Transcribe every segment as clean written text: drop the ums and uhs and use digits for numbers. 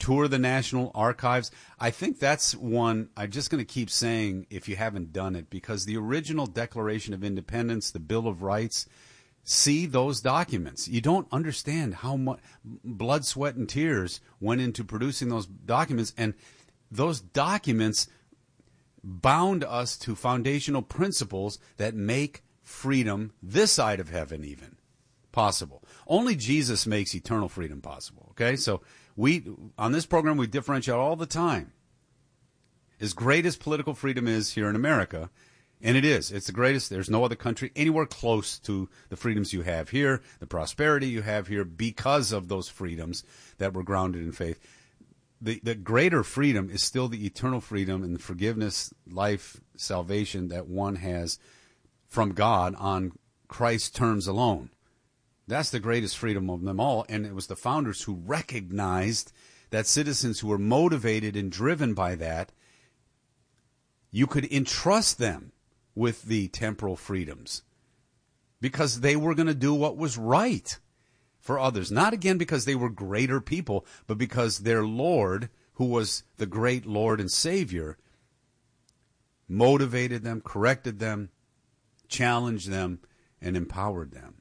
tour the National Archives. I think that's one I'm just going to keep saying if you haven't done it, because the original Declaration of Independence, the Bill of Rights, see those documents. You don't understand how much blood, sweat, and tears went into producing those documents, and those documents bound us to foundational principles that make freedom this side of heaven even possible. Only Jesus makes eternal freedom possible, okay? So on this program, we differentiate all the time. As great as political freedom is here in America, and it's the greatest. There's no other country anywhere close to the freedoms you have here, the prosperity you have here because of those freedoms that were grounded in faith. The greater freedom is still the eternal freedom and the forgiveness, life, salvation that one has from God on Christ's terms alone. That's the greatest freedom of them all, and it was the founders who recognized that citizens who were motivated and driven by that, you could entrust them with the temporal freedoms because they were going to do what was right for others. Not, again, because they were greater people, but because their Lord, who was the great Lord and Savior, motivated them, corrected them, challenged them, and empowered them.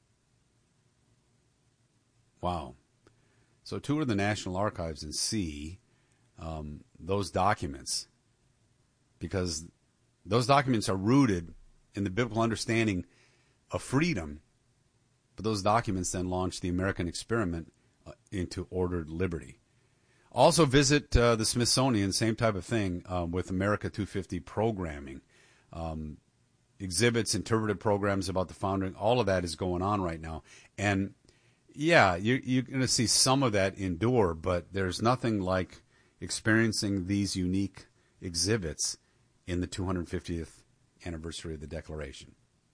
Wow. So tour the National Archives and see those documents, because those documents are rooted in the biblical understanding of freedom, but those documents then launched the American experiment into ordered liberty. Also visit the Smithsonian, same type of thing, with America 250 programming. Exhibits, interpretive programs about the founding, all of that is going on right now. And yeah, you're going to see some of that endure, but there's nothing like experiencing these unique exhibits in the 250th anniversary of the Declaration.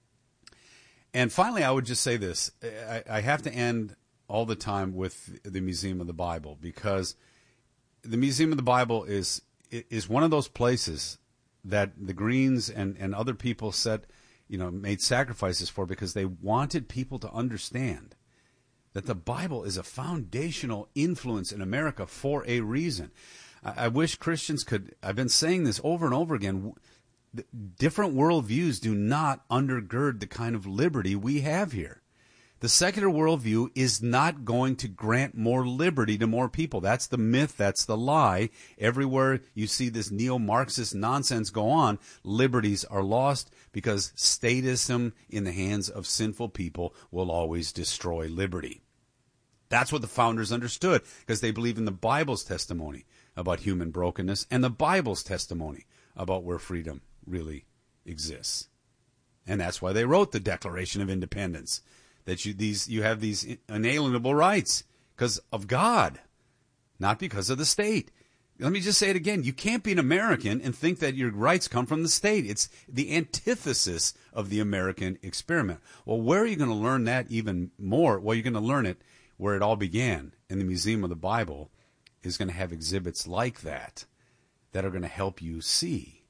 And finally, I would just say this. I have to end all the time with the Museum of the Bible, because the Museum of the Bible is one of those places that the Greens and other people made sacrifices for, because they wanted people to understand that the Bible is a foundational influence in America for a reason. I wish Christians could, I've been saying this over and over again, different worldviews do not undergird the kind of liberty we have here. The secular worldview is not going to grant more liberty to more people. That's the myth. That's the lie. Everywhere you see this neo-Marxist nonsense go on, liberties are lost because statism in the hands of sinful people will always destroy liberty. That's what the founders understood, because they believe in the Bible's testimony about human brokenness and the Bible's testimony about where freedom really exists. And that's why they wrote the Declaration of Independence, that you have these inalienable rights because of God, not because of the state. Let me just say it again. You can't be an American and think that your rights come from the state. It's the antithesis of the American experiment. Well, where are you going to learn that even more? Well, you're going to learn it where it all began, in the Museum of the Bible, is going to have exhibits like that are going to help you see.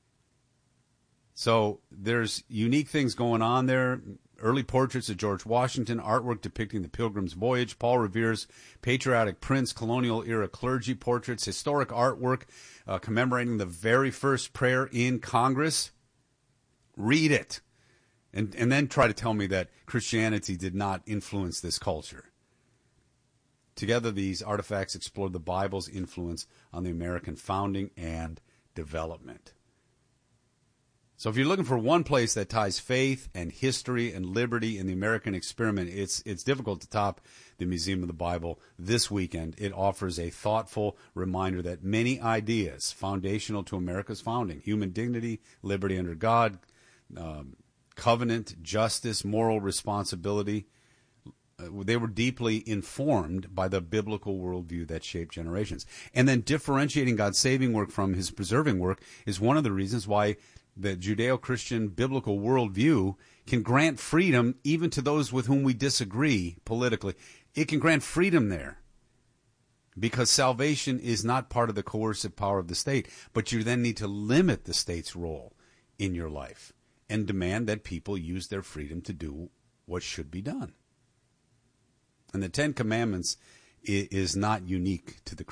So there's unique things going on there. Early portraits of George Washington, artwork depicting the Pilgrim's Voyage, Paul Revere's patriotic prince, colonial-era clergy portraits, historic artwork commemorating the very first prayer in Congress. Read it. And then try to tell me that Christianity did not influence this culture. Together, these artifacts explore the Bible's influence on the American founding and development. So if you're looking for one place that ties faith and history and liberty in the American experiment, it's difficult to top the Museum of the Bible this weekend. It offers a thoughtful reminder that many ideas foundational to America's founding, human dignity, liberty under God, covenant, justice, moral responsibility, they were deeply informed by the biblical worldview that shaped generations. And then differentiating God's saving work from his preserving work is one of the reasons why the Judeo-Christian biblical worldview can grant freedom even to those with whom we disagree politically. It can grant freedom there because salvation is not part of the coercive power of the state, but you then need to limit the state's role in your life and demand that people use their freedom to do what should be done. And the Ten Commandments is not unique to the